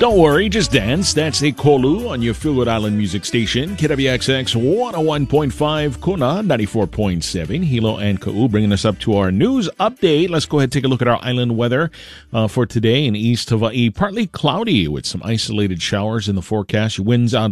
Don't worry, just dance. That's Ekolu on your Feel Good Island music station. KWXX 101.5, Kuna 94.7, Hilo and Ka'u, bringing us up to our news update. Let's go ahead and take a look at our island weather for today in East Hawaii. Partly cloudy with some isolated showers in the forecast. Winds out